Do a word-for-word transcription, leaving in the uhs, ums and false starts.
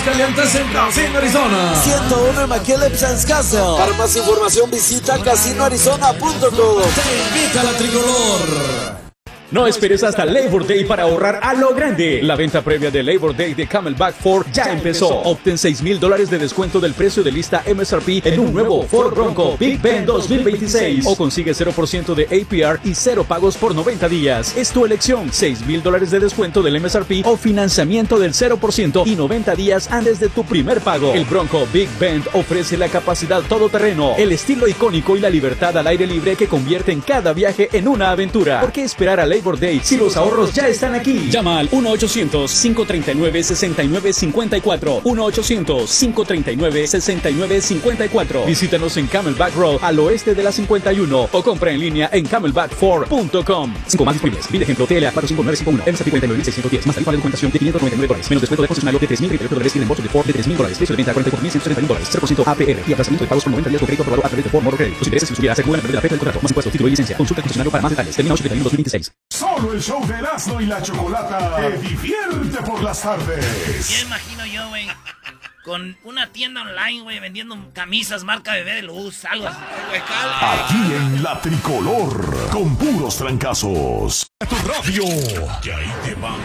calientes en Casino Arizona. ciento uno en McKillop, Castle. Para más información visita casino arizona punto com. Te invita a la tricolor. No esperes hasta Labor Day para ahorrar a lo grande. La venta previa de Labor Day de Camelback Ford ya empezó. Obtén seis mil dólares de descuento del precio de lista M S R P en un nuevo Ford Bronco Big Bend dos mil veintiséis. O consigue cero por ciento de A P R y cero pagos por noventa días. Es tu elección. seis mil dólares de descuento del M S R P o financiamiento del cero por ciento y noventa días antes de tu primer pago. El Bronco Big Bend ofrece la capacidad todoterreno, el estilo icónico y la libertad al aire libre que convierten cada viaje en una aventura. ¿Por qué esperar a Labor Day si los ahorros ya están aquí? Llama al uno ochocientos, cinco tres nueve, seis nueve cinco cuatro. uno ochocientos, cinco tres nueve, seis nueve cinco cuatro. Visítanos en Camelback Road al oeste de la cincuenta y uno o compra en línea en camelback ford punto com. cinco más disponibles. Pide ejemplo T L A cuatro cinco nueve cinco uno, M S R P cuarenta y nueve mil seiscientos diez, más tarifa de documentación de quinientos noventa y nueve dólares, menos descuento de concesionario de tres mil treinta y ocho dólares y reembolso de Ford de tres mil dólares. Precio de venta cuarenta y cuatro mil ciento setenta y uno dólares, cero por ciento A P R y aplazamiento de pagos por noventa días con crédito aprobado a través de Ford Motor Credit. Los intereses y subirá según la de la fecha del contrato, más impuestos, título y licencia. Consulta el concesionario para más detalles. Termina ocho de dos mil veintiséis. Solo el show de Erasmo y la Chocolata te divierte por las tardes. Ya imagino yo, güey, con una tienda online, güey, vendiendo camisas marca Bebé de Luz, algo así. Aquí en La Tricolor, con puros trancazos. Tu radio. Y ahí te va